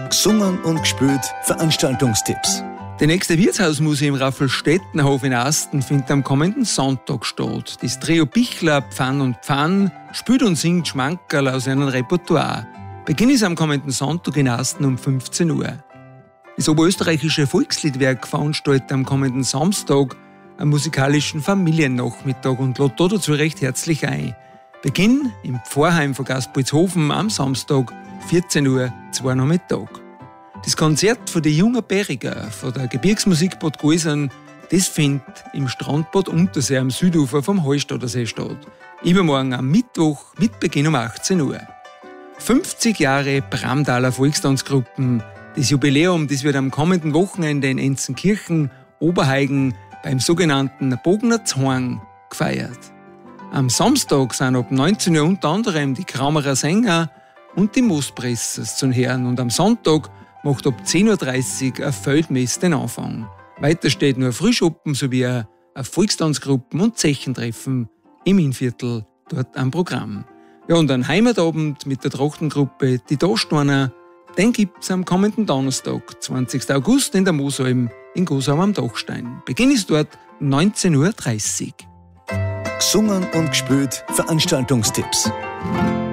Gesungen und gespielt Veranstaltungstipps. Der nächste Wirtshausmusik im Raffelstädtenhof in Asten findet am kommenden Sonntag statt. Das Trio Bichler, Pfann und Pfann spielt und singt Schmankerl aus einem Repertoire. Beginn ist am kommenden Sonntag in Asten um 15 Uhr. Das oberösterreichische Volksliedwerk veranstaltet am kommenden Samstag einen musikalischen Familiennachmittag und lädt dazu recht herzlich ein. Beginn im Pfarrheim von Gaspolzhofen am Samstag 14 Uhr, 2 Nachmittag. Das Konzert von den jungen Bäriger von der Gebirgsmusik Bad Gausern, das findet im Strandbad Untersee am Südufer vom Hallstatter See statt. Übermorgen am Mittwoch mit Beginn um 18 Uhr. 50 Jahre Bramtaler Volkstanzgruppen. Das Jubiläum, das wird am kommenden Wochenende in Enzenkirchen, Oberheigen beim sogenannten Bogner Zorn gefeiert. Am Samstag sind ab 19 Uhr unter anderem die Kraumerer Sänger und die Moospressers zu hören und am Sonntag macht ab 10.30 Uhr ein Feldmess den Anfang. Weiter steht nur ein Frühschoppen sowie ein Volkstanzgruppen- und Zechentreffen im Innviertel dort am Programm. Ja, und ein Heimatabend mit der Trachtengruppe Die Dachsteiner, den gibt's am kommenden Donnerstag, 20. August in der Moosalm in Gosau am Dachstein. Beginn ist dort 19.30 Uhr. Gesungen und gespielt Veranstaltungstipps.